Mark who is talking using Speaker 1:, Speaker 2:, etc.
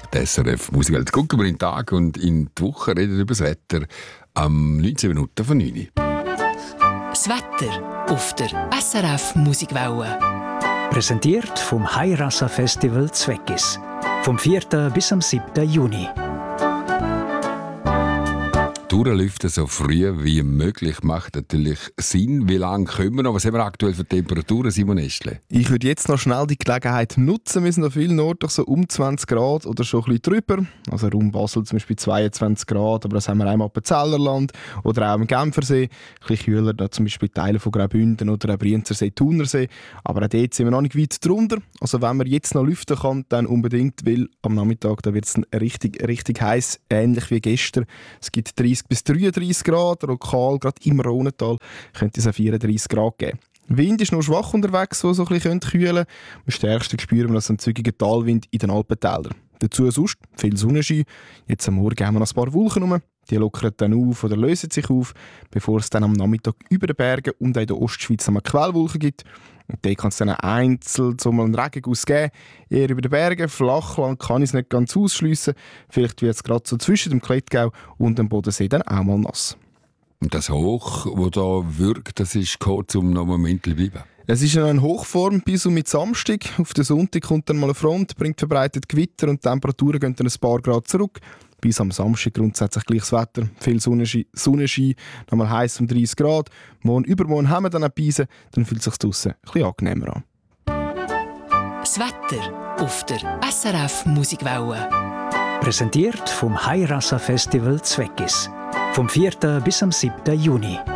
Speaker 1: die SRF Musikwelt. Gucken wir in den Tag und in die Woche, reden über das Wetter am 19 Minuten von 9 Uhr.
Speaker 2: Das Wetter auf der SRF Musikwelle.
Speaker 3: Präsentiert vom Hairasa Festival Zweckis. Vom 4. bis am 7. Juni.
Speaker 1: Durchlüften so früh wie möglich macht natürlich Sinn. Wie lange können wir noch? Was haben wir aktuell für Temperaturen, Simon Estle?
Speaker 4: Ich würde jetzt noch schnell die Gelegenheit nutzen. Wir sind an vielen Orten so um 20 Grad oder schon ein bisschen drüber. Also Raum Basel zum Beispiel 22 Grad, aber das haben wir auch im Appenzellerland oder auch im Genfersee. Ein bisschen kühler, da zum Beispiel Teile von Graubünden oder auch Brienzersee, Thunersee. Aber auch dort sind wir noch nicht weit drunter. Also wenn man jetzt noch lüften kann, dann unbedingt, weil am Nachmittag wird es richtig heiß, ähnlich wie gestern. Es gibt 30 bis 33 Grad, lokal, gerade im Rhonental, könnte es auch 34 Grad geben. Wind ist nur schwach unterwegs, der so ein bisschen kühlen könnte. Am stärksten spüren wir das einen zügigen Talwind in den Alpentälern. Dazu sonst viel Sonnenschein. Jetzt am Morgen haben wir noch ein paar Wolken rum. Die lockern dann auf oder lösen sich auf, bevor es dann am Nachmittag über den Bergen und auch in der Ostschweiz eine Quellwolken gibt. Und dort kann es dann einzeln so mal einen Regenguss geben. Eher über den Bergen, Flachland kann ich es nicht ganz ausschliessen. Vielleicht wird es gerade so zwischen dem Klettgau und dem Bodensee dann auch mal nass.
Speaker 1: Und das Hoch, das da wirkt, das ist kurz, um noch einen Moment zu bleiben.
Speaker 4: Es ist eine Hochform bis und mit Samstag. Auf den Sonntag kommt dann mal eine Front, bringt verbreitet Gewitter und die Temperaturen gehen dann ein paar Grad zurück. Bis am Samstag grundsätzlich gleiches Wetter, viel Sonnenschein, nochmal heiß um 30 Grad. Übermorgen haben wir dann ein Beise, dann fühlt es sich draussen ein bisschen angenehmer an.
Speaker 2: Das Wetter auf der SRF Musikwelle.
Speaker 3: Präsentiert vom Hairasa Festival Zweckis. Vom 4. bis am 7. Juni.